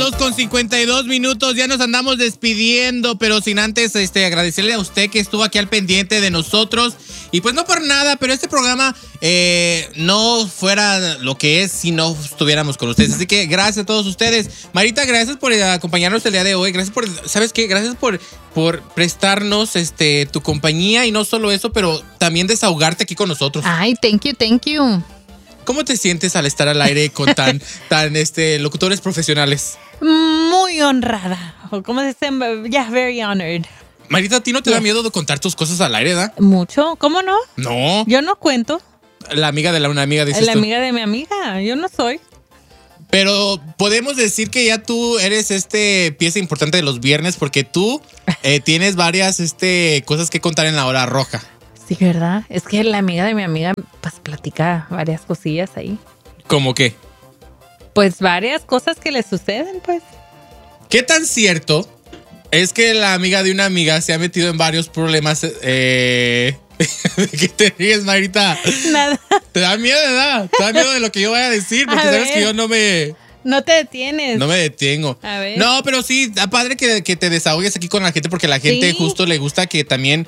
2:52. Ya nos andamos despidiendo, pero sin antes agradecerle a usted que estuvo aquí al pendiente de nosotros. Y pues no por nada, pero este programa no fuera lo que es si no estuviéramos con ustedes. Así que gracias a todos ustedes. Marita, gracias por acompañarnos el día de hoy. Gracias por, ¿sabes qué? Gracias por prestarnos tu compañía, y no solo eso, pero también desahogarte aquí con nosotros. Ay, thank you. ¿Cómo te sientes al estar al aire con tan locutores profesionales? Muy honrada. O ¿cómo se dice? Yeah, very honored. Marita, ¿a ti no te da miedo de contar tus cosas al aire, da? Mucho. ¿Cómo no? No. Yo no cuento. La amiga de una amiga, dices La tú. amiga de mi amiga. Yo no soy. Pero podemos decir que ya tú eres pieza importante de los viernes, porque tú tienes varias cosas que contar en la hora roja. Sí, ¿verdad? Es que la amiga de mi amiga pues platica varias cosillas ahí. ¿Cómo qué? Pues varias cosas que le suceden, pues. ¿Qué tan cierto es que la amiga de una amiga se ha metido en varios problemas? ¿De qué te ríes, Marita? Nada. ¿Te da miedo, verdad? ¿Te da miedo de lo que yo vaya a decir? Porque sabes que yo no me... No te detienes. No me detengo. A ver. No, pero sí, está padre que te desahogues aquí con la gente, porque a la gente justo le gusta que también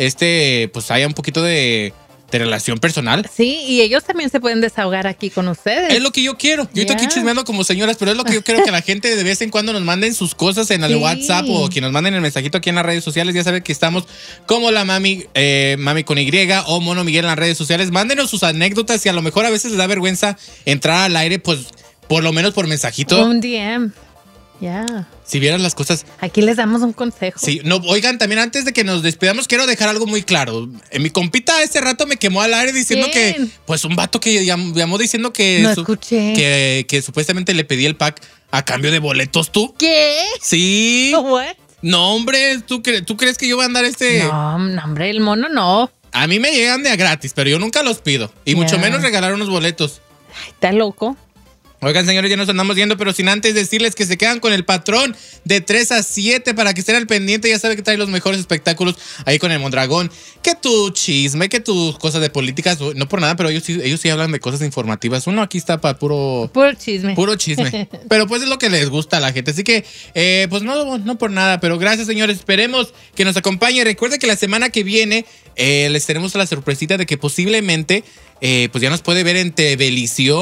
pues haya un poquito de relación personal. Sí, y ellos también se pueden desahogar aquí con ustedes. Es lo que yo quiero. Yo estoy aquí chismeando como señoras, pero es lo que yo quiero, que la gente de vez en cuando nos manden sus cosas en el WhatsApp, o que nos manden el mensajito aquí en las redes sociales. Ya saben que estamos como la mami con Y o Mono Miguel en las redes sociales. Mándenos sus anécdotas, y a lo mejor a veces les da vergüenza entrar al aire, pues por lo menos por mensajito. Un DM. Ya. Si vieran las cosas. Aquí les damos un consejo. Sí, no, oigan, también antes de que nos despidamos, quiero dejar algo muy claro. Mi compita este rato me quemó al aire diciendo que, pues un vato que llamó diciendo que, no escuché. que supuestamente le pedí el pack a cambio de boletos. ¿Tú? ¿Qué? Sí. ¿What? No, hombre, ¿tú crees que yo voy a andar No, hombre, el mono no. A mí me llegan de a gratis, pero yo nunca los pido. Y mucho menos regalar unos boletos. Ay, está loco. Oigan, señores, ya nos andamos yendo, pero sin antes decirles que se quedan con el patrón de 3 a 7 para que estén al pendiente. Ya saben que trae los mejores espectáculos ahí con el Mondragón. Que tu chisme, que tus cosas de políticas, no por nada, pero ellos sí hablan de cosas informativas. Uno aquí está para puro chisme. Puro chisme. Pero pues es lo que les gusta a la gente. Así que, pues no por nada, pero gracias, señores. Esperemos que nos acompañe. Recuerden que la semana que viene les tenemos la sorpresita de que posiblemente... pues ya nos puede ver en Televisión.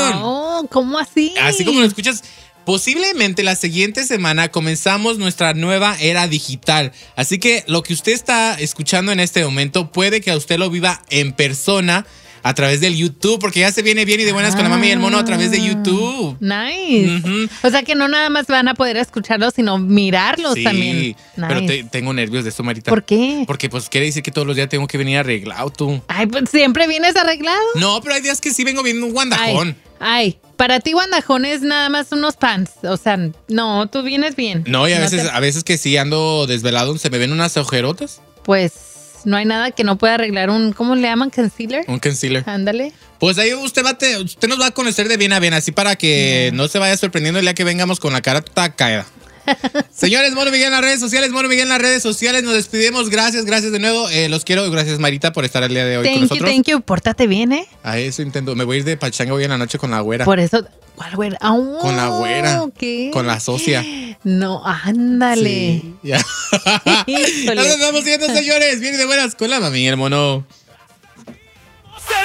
Oh, ¿cómo así? Así como lo escuchas. Posiblemente la siguiente semana comenzamos nuestra nueva era digital. Así que lo que usted está escuchando en este momento puede que a usted lo viva en persona a través del YouTube, porque ya se viene bien y de buenas con la mami y el mono a través de YouTube. Nice. O sea que no nada más van a poder escucharlos, sino mirarlos también. Sí, pero tengo nervios de esto, Marita. ¿Por qué? Porque pues quiere decir que todos los días tengo que venir arreglado, tú. Ay, pues siempre vienes arreglado. No, pero hay días que sí vengo viendo un guandajón. Ay, para ti guandajón es nada más unos pants. O sea, no, tú vienes bien. No, y a veces que sí ando desvelado, se me ven unas ojerotas. Pues no hay nada que no pueda arreglar un, ¿cómo le llaman? ¿Concealer? Un concealer. Ándale. Pues ahí usted nos va a conocer de bien a bien, así para que no se vaya sorprendiendo el día que vengamos con la cara toda caída. Señores, Mono Miguel en las redes sociales, nos despedimos. Gracias de nuevo. Los quiero. Gracias, Marita, por estar el día de hoy con nosotros. Thank you. Pórtate bien, ¿eh? A eso intento. Me voy a ir de pachanga hoy en la noche con la güera. Por eso, ¿cuál güera? Oh, con la güera. ¿qué? Con la socia. No, ándale. Sí, ya. Nos estamos viendo, señores. Bien de buenas con la mami y el mono.